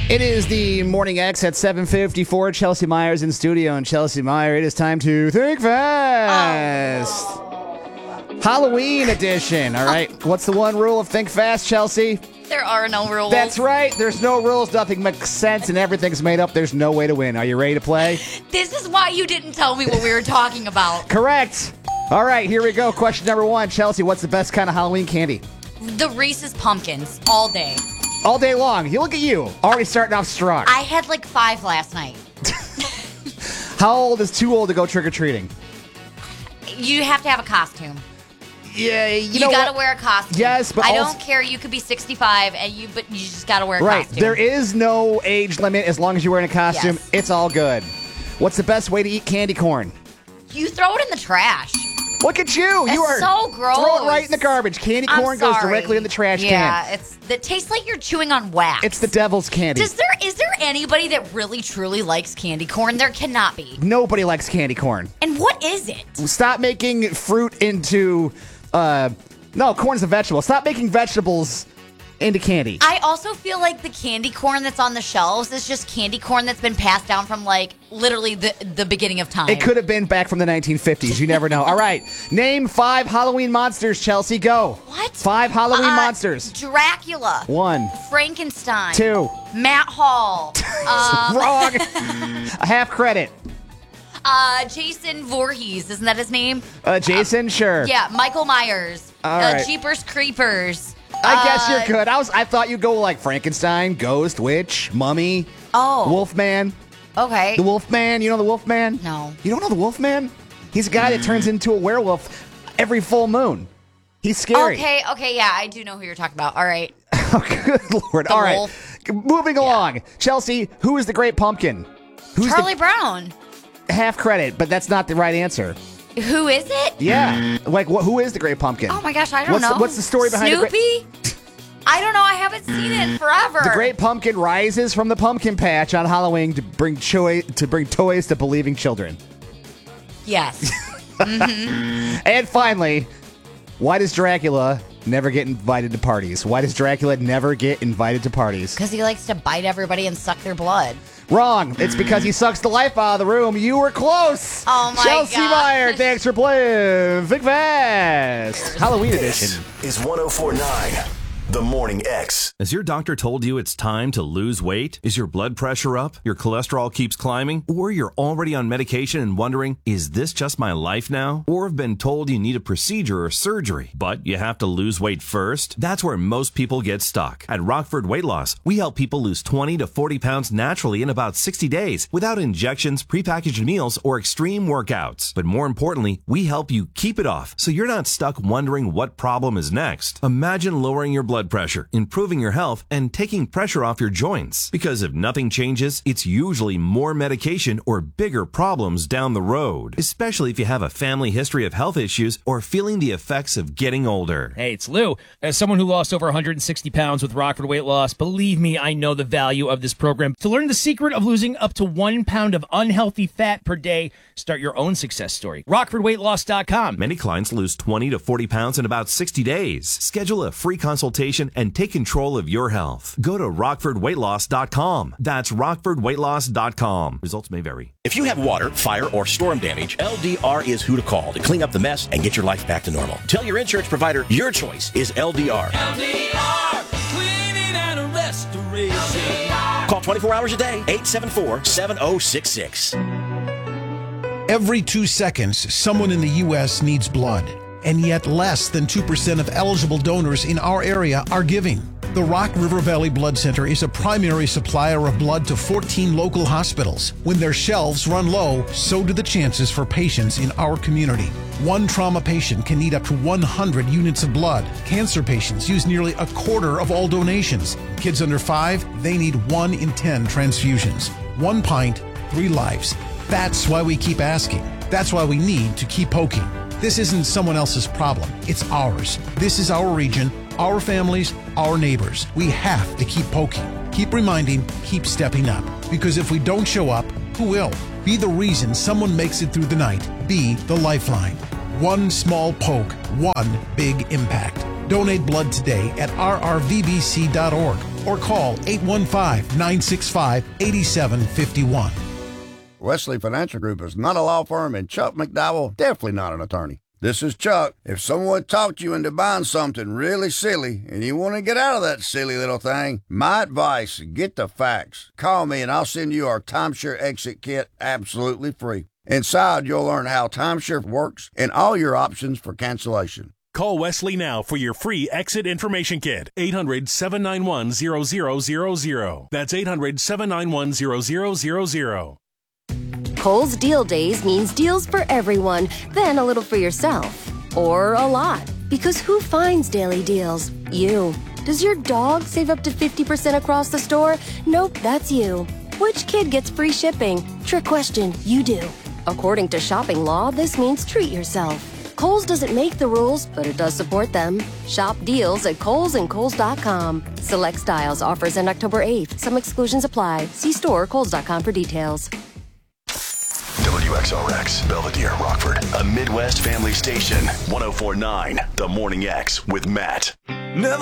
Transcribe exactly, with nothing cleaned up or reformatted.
It is the Morning X at seven fifty-four. Chelsea Myers in studio. And Chelsea Meyer, it is time to Think Fast. Oh. Halloween edition. All right. What's the one rule of Think Fast, Chelsea? There are no rules. That's right. There's no rules. Nothing makes sense, and everything's made up. There's no way to win. Are you ready to play? This is why you didn't tell me what we were talking about. Correct. All right. Here we go. Question number one. Chelsea, what's the best kind of Halloween candy? The Reese's Pumpkins. All day. All day long. You look at you. Already starting off strong. I had like five last night. How old is too old to go trick-or-treating? You have to have a costume. Yeah, you, you know gotta what? wear a costume. Yes, but I also, don't care. You could be sixty-five, and you, but you just gotta wear a right. costume. There is no age limit as long as you're wearing a costume. Yes. It's all good. What's the best way to eat candy corn? You throw it in the trash. Look at you. That's you are so gross. Throw it right in the garbage. Candy I'm corn goes sorry. directly in the trash yeah, can. Yeah, it's it tastes like you're chewing on wax. It's the devil's candy. Does there is there anybody that really truly likes candy corn? There cannot be. Nobody likes candy corn. And what is it? Stop making fruit into uh no, corn's a vegetable. Stop making vegetables into candy. I also feel like the candy corn that's on the shelves is just candy corn that's been passed down from like literally the the beginning of time. It could have been back from the nineteen fifties. You never know. All right. Name five Halloween monsters, Chelsea. Go. What? Five Halloween Uh, monsters. Dracula. One. Frankenstein. Two. Matt Hall. um, Wrong. A half credit. uh, Jason Voorhees. Isn't that his name? Uh, Jason, sure. Yeah. Michael Myers. All uh, right. Jeepers Creepers. I guess Uh, you're good. I was. I thought you'd go like Frankenstein, Ghost, Witch, Mummy, Oh. Wolfman. Okay. The Wolfman. You know the Wolfman? No. You don't know the Wolfman? He's a guy that turns into a werewolf every full moon. He's scary. Okay. Okay. Yeah, I do know who you're talking about. All right. Oh, good Lord. The All right. wolf. Moving along. Chelsea, who is the Great Pumpkin? Who's Charlie Brown. the half credit, but that's not the right answer. Who is it? Yeah. Like, wh- who is the Great Pumpkin? Oh my gosh, I don't what's know. The, what's the story behind Snoopy? the Great... I don't know. I haven't seen it in forever. The Great Pumpkin rises from the pumpkin patch on Halloween to bring choi- to bring toys to believing children. Yes. mm-hmm. And finally, why does Dracula never get invited to parties? Why does Dracula never get invited to parties? Because he likes to bite everybody and suck their blood. Wrong. It's because he sucks the life out of the room. You were close. Oh, my Chelsea God. Meyer, thanks for playing Think Fast. Halloween edition. This is one oh four point nine. The Morning X. Has your doctor told you it's time to lose weight? Is your blood pressure up? Your cholesterol keeps climbing? Or you're already on medication and wondering, is this just my life now? Or have been told you need a procedure or surgery, but you have to lose weight first? That's where most people get stuck. At Rockford Weight Loss, we help people lose twenty to forty pounds naturally in about sixty days without injections, prepackaged meals, or extreme workouts. But more importantly, we help you keep it off so you're not stuck wondering what problem is next. Imagine lowering your blood pressure, improving your health, and taking pressure off your joints. Because if nothing changes, it's usually more medication or bigger problems down the road, especially if you have a family history of health issues or feeling the effects of getting older. Hey, it's Lou. As someone who lost over one hundred sixty pounds with Rockford Weight Loss, believe me, I know the value of this program. To learn the secret of losing up to one pound of unhealthy fat per day, start your own success story. Rockford Weight Loss dot com. Many clients lose twenty to forty pounds in about sixty days. Schedule a free consultation and take control of your health. Go to Rockford Weight Loss dot com. That's Rockford Weight Loss dot com. Results may vary. If you have water, fire, or storm damage, L D R is who to call to clean up the mess and get your life back to normal. Tell your insurance provider your choice is L D R. L D R, cleaning and restoration. Call twenty-four hours a day, eight seven four, seven oh six six. Every two seconds, someone in the U S needs blood, and yet less than two percent of eligible donors in our area are giving. The Rock River Valley Blood Center is a primary supplier of blood to fourteen local hospitals. When their shelves run low, so do the chances for patients in our community. One trauma patient can need up to one hundred units of blood. Cancer patients use nearly a quarter of all donations. Kids under five, they need one in ten transfusions. One pint, three lives. That's why we keep asking. That's why we need to keep poking. This isn't someone else's problem. It's ours. This is our region, our families, our neighbors. We have to keep poking. Keep reminding, keep stepping up. Because if we don't show up, who will? Be the reason someone makes it through the night. Be the lifeline. One small poke, one big impact. Donate blood today at r r v b c dot org or call eight one five, nine six five, eight seven five one. Wesley Financial Group is not a law firm, and Chuck McDowell definitely not an attorney. This is Chuck. If someone talked you into buying something really silly and you want to get out of that silly little thing, my advice, get the facts. Call me and I'll send you our timeshare exit kit absolutely free. Inside, you'll learn how timeshare works and all your options for cancellation. Call Wesley now for your free exit information kit. eight hundred, seven nine one, zero zero zero zero. That's eight hundred, seven nine one, zero zero zero zero. Kohl's Deal Days means deals for everyone, then a little for yourself. Or a lot. Because who finds daily deals? You. Does your dog save up to fifty percent across the store? Nope, that's you. Which kid gets free shipping? Trick question, you do. According to shopping law, this means treat yourself. Kohl's doesn't make the rules, but it does support them. Shop deals at Kohl's and Kohl's dot com. Select styles, offers end October eighth. Some exclusions apply. See store Kohl's dot com for details. W X R X, Belvedere, Rockford, a Midwest family station. one oh four point nine, The Morning X with Matt. Never